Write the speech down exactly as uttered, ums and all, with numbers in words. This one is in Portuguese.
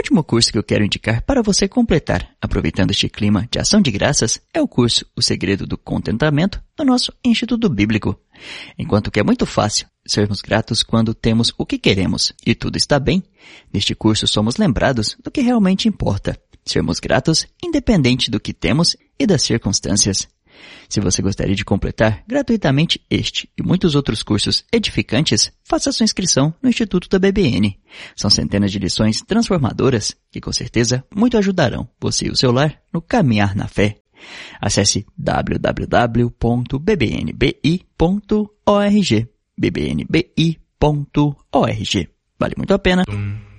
último curso que eu quero indicar para você completar, aproveitando este clima de ação de graças, é o curso O Segredo do Contentamento do nosso Instituto Bíblico. Enquanto que é muito fácil sermos gratos quando temos o que queremos e tudo está bem, neste curso somos lembrados do que realmente importa, sermos gratos independente do que temos e das circunstâncias. Se você gostaria de completar gratuitamente este e muitos outros cursos edificantes, faça sua inscrição no Instituto da B B N. São centenas de lições transformadoras que com certeza muito ajudarão você e o seu lar no caminhar na fé. Acesse w w w ponto b b n b i ponto org b b n b i ponto org. Vale muito a pena.